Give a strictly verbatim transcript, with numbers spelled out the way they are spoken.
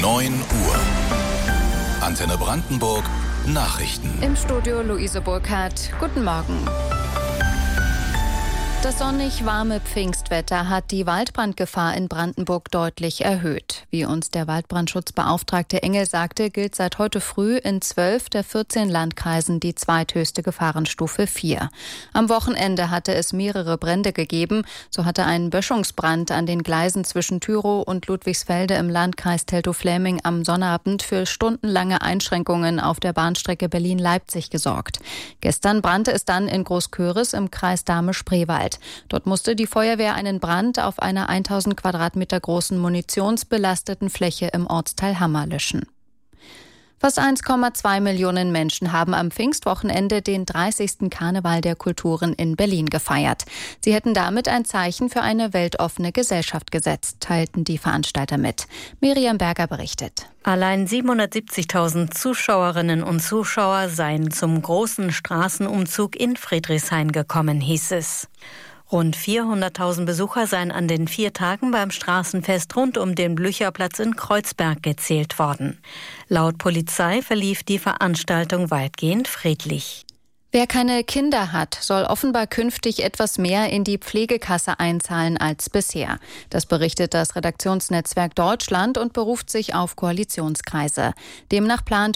neun Uhr. Antenne Brandenburg Nachrichten. Im Studio Luise Burkhardt. Guten Morgen. Das sonnig warme Pfingstwetter hat die Waldbrandgefahr in Brandenburg deutlich erhöht. Wie uns der Waldbrandschutzbeauftragte Engel sagte, gilt seit heute früh in zwölf der vierzehn Landkreisen die zweithöchste Gefahrenstufe vier. Am Wochenende hatte es mehrere Brände gegeben. So hatte ein Böschungsbrand an den Gleisen zwischen Tyrow und Ludwigsfelde im Landkreis Teltow-Fläming am Sonnabend für stundenlange Einschränkungen auf der Bahnstrecke Berlin-Leipzig gesorgt. Gestern brannte es dann in Großköris im Kreis Dahme-Spreewald. Dort musste die Feuerwehr einen Brand auf einer tausend Quadratmeter großen munitionsbelasteten Fläche im Ortsteil Hammer löschen. Fast eins Komma zwei Millionen Menschen haben am Pfingstwochenende den dreißigsten Karneval der Kulturen in Berlin gefeiert. Sie hätten damit ein Zeichen für eine weltoffene Gesellschaft gesetzt, teilten die Veranstalter mit. Miriam Berger berichtet. Allein siebenhundertsiebzigtausend Zuschauerinnen und Zuschauer seien zum großen Straßenumzug in Friedrichshain gekommen, hieß es. Rund vierhunderttausend Besucher seien an den vier Tagen beim Straßenfest rund um den Blücherplatz in Kreuzberg gezählt worden. Laut Polizei verlief die Veranstaltung weitgehend friedlich. Wer keine Kinder hat, soll offenbar künftig etwas mehr in die Pflegekasse einzahlen als bisher. Das berichtet das Redaktionsnetzwerk Deutschland und beruft sich auf Koalitionskreise. Demnach plant